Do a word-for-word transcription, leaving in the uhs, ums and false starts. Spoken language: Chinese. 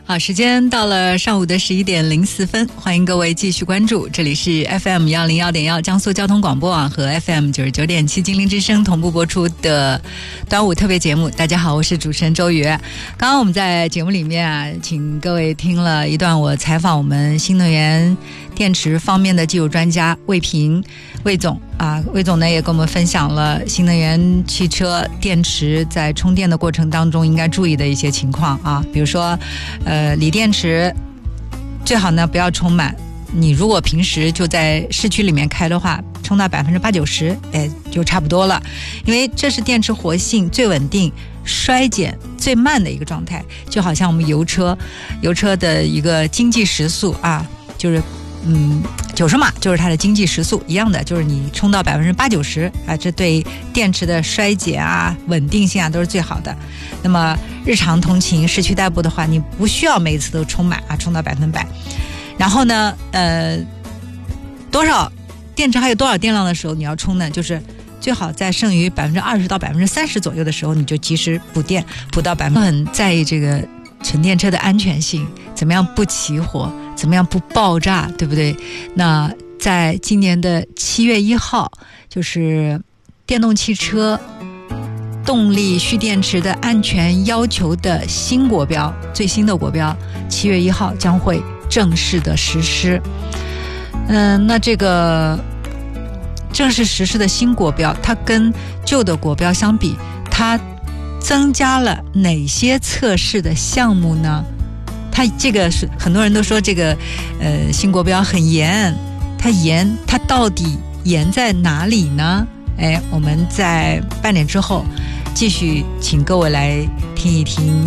好，时间到了上午的十一点零四分，欢迎各位继续关注，这里是 F M 一零一点一江苏交通广播网和 F M 九十九点七金陵之声同步播出的端午特别节目。大家好，我是主持人周宇。刚刚我们在节目里面啊，请各位听了一段我采访我们新能源电池方面的技术专家魏平魏总啊，魏总呢也跟我们分享了新能源汽车电池在充电的过程当中应该注意的一些情况啊，比如说呃锂电池最好呢不要充满，你如果平时就在市区里面开的话，充到百分之八九十，哎，就差不多了，因为这是电池活性最稳定、衰减最慢的一个状态，就好像我们油车，油车的一个经济时速啊，就是嗯九十码就是它的经济时速一样的，就是你充到百分之八九十啊，这对电池的衰减啊、稳定性啊都是最好的。那么日常通勤、市区代步的话，你不需要每次都充满啊，充到百分百。然后呢，呃，多少电池还有多少电量的时候你要充呢？就是最好在剩余百分之二十到百分之三十左右的时候，你就及时补电，补到百分之很在意这个纯电车的安全性，怎么样不起火，怎么样不爆炸，对不对？那在今年的七月一号，就是电动汽车动力蓄电池的安全要求的新国标，最新的国标，七月一号将会正式的实施。嗯、呃，那这个正式实施的新国标，它跟旧的国标相比，它增加了哪些测试的项目呢？它这个是很多人都说这个呃新国标很严，它严，它到底严在哪里呢？哎，我们在半点之后继续请各位来听一听